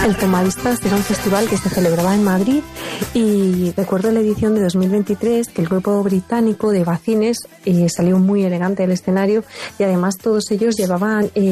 El Tomavistas era un festival que se celebraba en Madrid y recuerdo la edición de 2023 que el grupo británico de Bacines salió muy elegante del escenario y además todos ellos llevaban